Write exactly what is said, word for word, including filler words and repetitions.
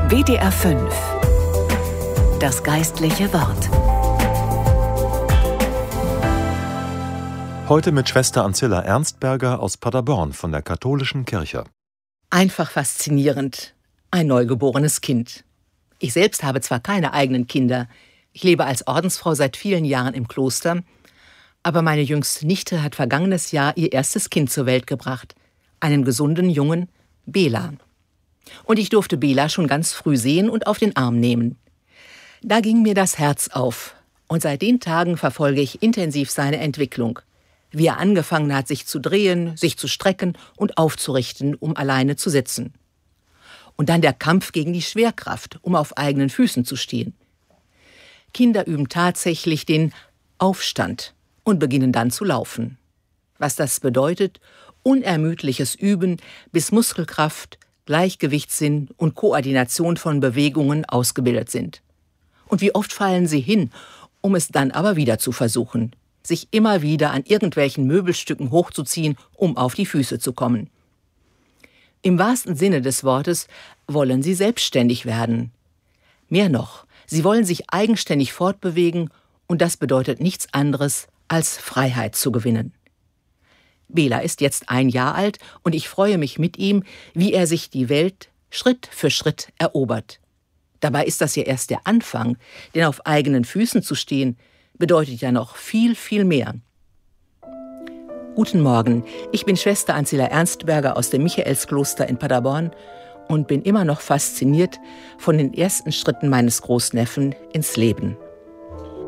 W D R fünf. Das geistliche Wort. Heute mit Schwester Ancilla Ernstberger aus Paderborn von der katholischen Kirche. Einfach faszinierend. Ein neugeborenes Kind. Ich selbst habe zwar keine eigenen Kinder. Ich lebe als Ordensfrau seit vielen Jahren im Kloster. Aber meine jüngste Nichte hat vergangenes Jahr ihr erstes Kind zur Welt gebracht. Einen gesunden Jungen, Bela. Und ich durfte Bela schon ganz früh sehen und auf den Arm nehmen. Da ging mir das Herz auf. Und seit den Tagen verfolge ich intensiv seine Entwicklung. Wie er angefangen hat, sich zu drehen, sich zu strecken und aufzurichten, um alleine zu sitzen. Und dann der Kampf gegen die Schwerkraft, um auf eigenen Füßen zu stehen. Kinder üben tatsächlich den Aufstand und beginnen dann zu laufen. Was das bedeutet? Unermüdliches Üben, bis Muskelkraft, Gleichgewichtssinn und Koordination von Bewegungen ausgebildet sind. Und wie oft fallen sie hin, um es dann aber wieder zu versuchen, sich immer wieder an irgendwelchen Möbelstücken hochzuziehen, um auf die Füße zu kommen. Im wahrsten Sinne des Wortes wollen sie selbstständig werden. Mehr noch, sie wollen sich eigenständig fortbewegen und das bedeutet nichts anderes, als Freiheit zu gewinnen. Bela ist jetzt ein Jahr alt und ich freue mich mit ihm, wie er sich die Welt Schritt für Schritt erobert. Dabei ist das ja erst der Anfang, denn auf eigenen Füßen zu stehen, bedeutet ja noch viel, viel mehr. Guten Morgen, ich bin Schwester Ancilla Ernstberger aus dem Michaelskloster in Paderborn und bin immer noch fasziniert von den ersten Schritten meines Großneffen ins Leben.